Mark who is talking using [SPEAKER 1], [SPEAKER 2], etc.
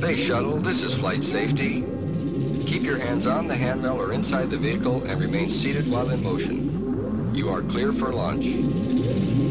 [SPEAKER 1] Space Shuttle, this is flight safety. Keep your hands on the handrail or inside the vehicle and remain seated while in motion. You are clear for launch.